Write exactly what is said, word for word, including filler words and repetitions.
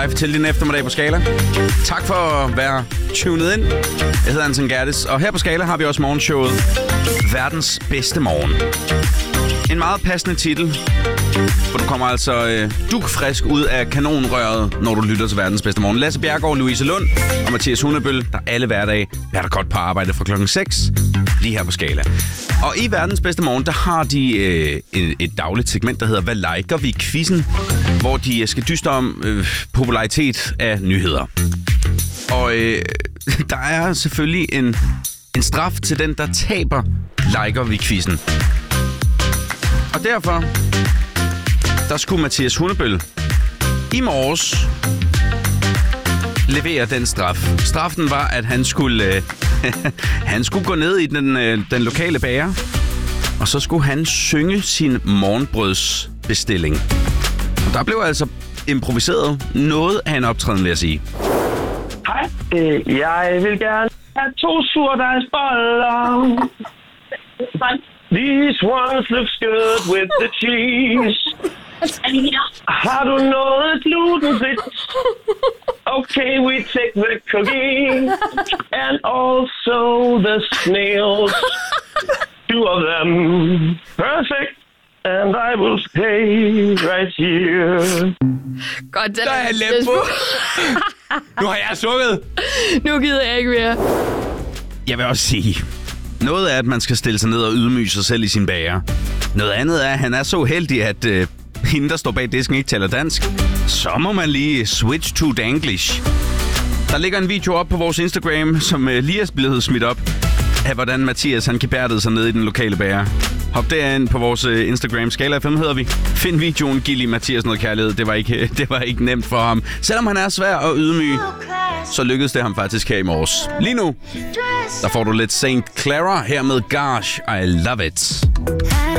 til din eftermiddag på Skala. Tak for at være tunet ind. Jeg hedder Anton Gerdes, og her på Skala har vi også morgenshowet Verdens bedste morgen. En meget passende titel, for du kommer altså øh, dugfrisk ud af kanonrøret, når du lytter til Verdens bedste morgen. Lasse Bjerregaard, Louise Lund og Mathias Hundebøl, der alle hverdage er der godt på arbejde fra klokken seks, lige her på Skala. Og i Verdens bedste morgen, der har de øh, et, et dagligt segment, der hedder Hvad liker vi quizzen, hvor de skal dyste om øh, popularitet af nyheder. Og øh, der er selvfølgelig en, en straf til den, der taber liker vi quizzen. Og derfor, der skulle Mathias Hundebøl i morges levere den straf. Straffen var, at han skulle, øh, han skulle gå ned i den, øh, den lokale bager, og så skulle han synge sin morgenbrødsbestilling. Og der blev altså improviseret noget af en optræden, vil jeg sige. Hej, øh, jeg vil gerne have to surdejsboller. These ones looks good with the cheese. Har du noget glutenfrit? Okay, we take the cookie and also the snails. Two of them. Perfect. And I will stay right here. Godt, den Der er jeg let på. Nu har jeg sukket. Nu gider jeg ikke mere. Jeg vil også sige, noget er, at man skal stille sig ned og ydmyge sig selv i sin bager. Noget andet er, at han er så heldig, at øh, hende, der står bag disken, ikke taler dansk. Så må man lige switch to Danglish. Der ligger en video op på vores Instagram, som øh, lige er blevet smidt op, af hvordan Mathias han gebærdede sig ned i den lokale bager. Hop derind på vores øh, Instagram, Skala F M hedder vi. Find videoen, giv lige Mathias noget kærlighed. Det var, ikke, det var ikke nemt for ham. Selvom han er svær og ydmyg, så lykkedes det ham faktisk her i morges. Lige nu, der får du lidt Saint Clara her med Gosh, I Love It.